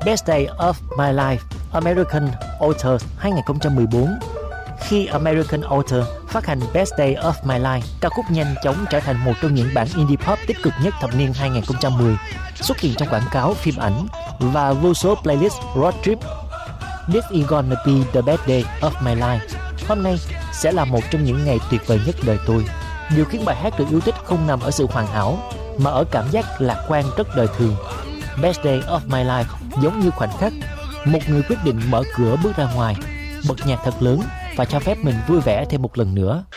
Best Day of My Life American Author 2014. Khi American Author phát hành Best Day of My Life, ca khúc nhanh chóng trở thành một trong những bản indie pop tích cực nhất thập niên 2010, xuất hiện trong quảng cáo, phim ảnh và vô số playlist road trip. This is gonna be the best day of my life. Hôm nay sẽ là một trong những ngày tuyệt vời nhất đời tôi. Điều khiến bài hát được yêu thích không nằm ở sự hoàn hảo, mà ở cảm giác lạc quan rất đời thường. Best Day of My Life giống như khoảnh khắc một người quyết định mở cửa bước ra ngoài, bật nhạc thật lớn và cho phép mình vui vẻ thêm một lần nữa.